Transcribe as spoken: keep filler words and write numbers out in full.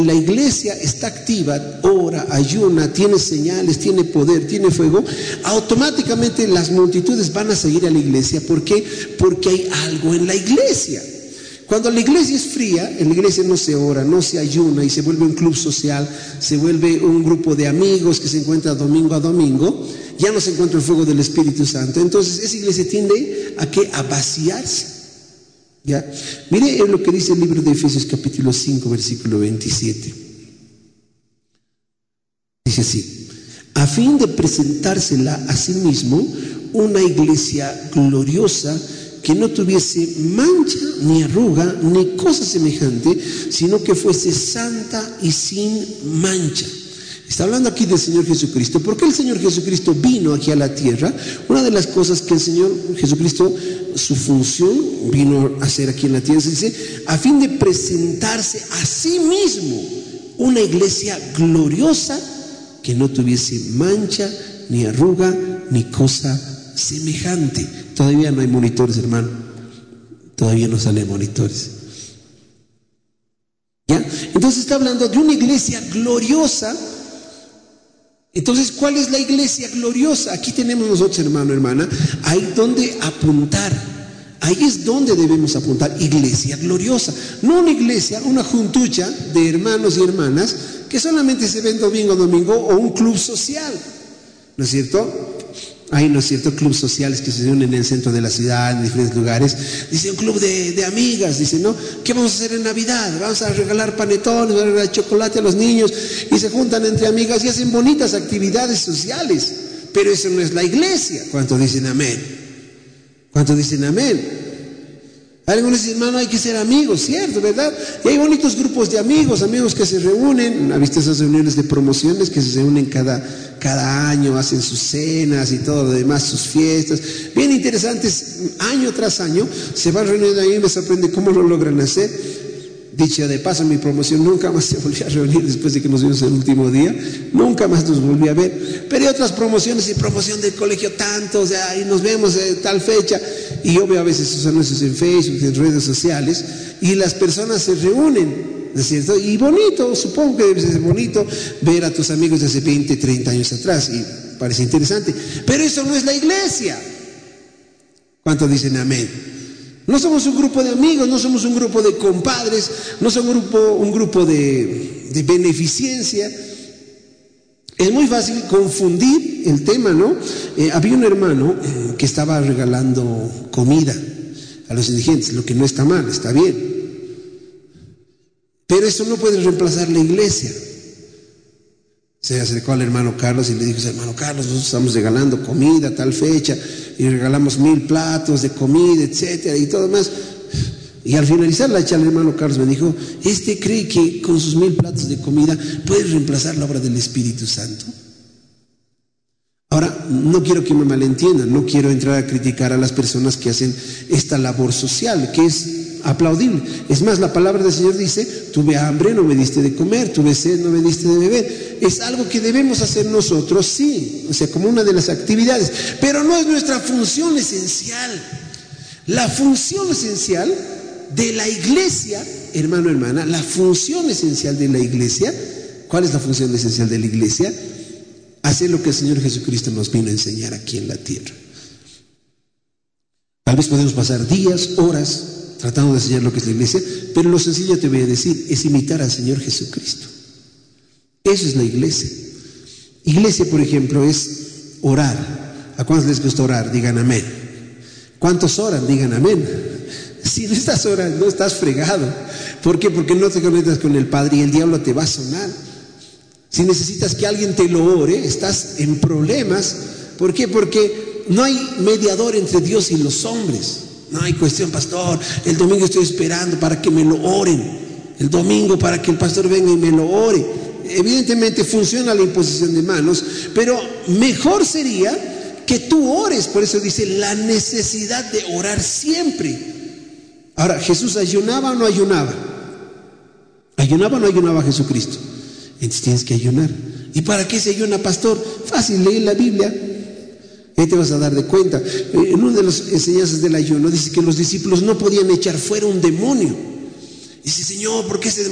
la iglesia está activa, ora, ayuna, tiene señales, tiene poder, tiene fuego, automáticamente las multitudes van a seguir a la iglesia. ¿Por qué? Porque hay algo en la iglesia. Cuando la iglesia es fría, en la iglesia no se ora, no se ayuna y se vuelve un club social, se vuelve un grupo de amigos que se encuentra domingo a domingo, ya no se encuentra el fuego del Espíritu Santo. Entonces esa iglesia tiende a que a vaciarse. ¿Ya? Mire lo que dice el libro de Efesios capítulo cinco versículo veintisiete. Dice así: a fin de presentársela a sí mismo una iglesia gloriosa, que no tuviese mancha ni arruga ni cosa semejante, sino que fuese santa y sin mancha. Está hablando aquí del Señor Jesucristo. ¿Por qué el Señor Jesucristo vino aquí a la tierra? Una de las cosas que el Señor Jesucristo, su función, vino a hacer aquí en la tierra, se dice, a fin de presentarse a sí mismo una iglesia gloriosa que no tuviese mancha, ni arruga, ni cosa semejante. Todavía no hay monitores, hermano. Todavía no salen monitores. ¿Ya? Entonces está hablando de una iglesia gloriosa. Entonces, ¿cuál es la iglesia gloriosa? Aquí tenemos nosotros, hermano, hermana, hay donde apuntar. Ahí es donde debemos apuntar, iglesia gloriosa. No una iglesia, una juntucha de hermanos y hermanas que solamente se ven domingo a domingo, o un club social, ¿no es cierto? Hay, ¿no es cierto?, clubes sociales que se unen en el centro de la ciudad, en diferentes lugares. Dice un club de, de amigas, dice, ¿no? ¿Qué vamos a hacer en Navidad? Vamos a regalar panetones, vamos a regalar chocolate a los niños, y se juntan entre amigas y hacen bonitas actividades sociales. Pero eso no es la iglesia. ¿Cuántos dicen amén? ¿Cuántos dicen amén? Algunos dicen, hermano, hay que ser amigos, ¿cierto? ¿Verdad? Y hay bonitos grupos de amigos, amigos que se reúnen. ¿Ha visto esas reuniones de promociones que se reúnen cada, cada año, hacen sus cenas y todo lo demás, sus fiestas? Bien interesantes, año tras año, se van reuniendo ahí y me sorprende cómo lo logran hacer. Dicho de paso, mi promoción nunca más se volvió a reunir después de que nos vimos el último día, nunca más nos volví a ver. Pero hay otras promociones, y promoción del colegio tanto, o sea, y nos vemos en tal fecha, y yo veo a veces sus anuncios en Facebook, en redes sociales, y las personas se reúnen, ¿no es cierto? Y bonito, supongo que debe ser bonito ver a tus amigos de hace veinte, treinta años atrás, y parece interesante, pero eso no es la iglesia. ¿Cuántos dicen amén? No somos un grupo de amigos, no somos un grupo de compadres, no somos un grupo, un grupo de, de beneficencia. Es muy fácil confundir el tema, ¿no? Eh, había un hermano eh, que estaba regalando comida a los indigentes, lo que no está mal, está bien. Pero eso no puede reemplazar la iglesia. Se acercó al hermano Carlos y le dijo, hermano Carlos, nosotros estamos regalando comida a tal fecha y regalamos mil platos de comida, etcétera, y todo más. Y al finalizar la charla, el hermano Carlos me dijo, ¿este cree que con sus mil platos de comida puede reemplazar la obra del Espíritu Santo? Ahora, no quiero que me malentiendan, no quiero entrar a criticar a las personas que hacen esta labor social, que es aplaudible. Es más, la palabra del Señor dice, tuve hambre, no me diste de comer, tuve sed, no me diste de beber. Es algo que debemos hacer nosotros, sí, o sea, como una de las actividades, pero no es nuestra función esencial. La función esencial de la iglesia, hermano, hermana, la función esencial de la iglesia, ¿cuál es la función esencial de la iglesia? Hacer lo que el Señor Jesucristo nos vino a enseñar aquí en la tierra. Tal vez podemos pasar días, horas, tratando de enseñar lo que es la iglesia, pero lo sencillo te voy a decir, es imitar al Señor Jesucristo. Eso es la iglesia. Iglesia, por ejemplo, es orar. ¿A cuántos les gusta orar? Digan amén. ¿Cuántos oran? Digan amén. Si no estás orando, estás fregado. ¿Por qué? Porque no te conectas con el Padre y el diablo te va a sonar. Si necesitas que alguien te lo ore, estás en problemas. ¿Por qué? Porque no hay mediador entre Dios y los hombres. No hay cuestión, pastor, el domingo estoy esperando para que me lo oren. El domingo para que el pastor venga y me lo ore. Evidentemente funciona la imposición de manos, pero mejor sería que tú ores. Por eso dice la necesidad de orar siempre. Ahora, ¿Jesús ayunaba o no ayunaba? ¿Ayunaba o no ayunaba Jesucristo? Entonces tienes que ayunar. ¿Y para qué se ayuna, pastor? Fácil, lee la Biblia. Ahí te vas a dar de cuenta. En una de las enseñanzas del ayuno dice que los discípulos no podían echar fuera un demonio. Dice, Señor, ¿por qué ese demonio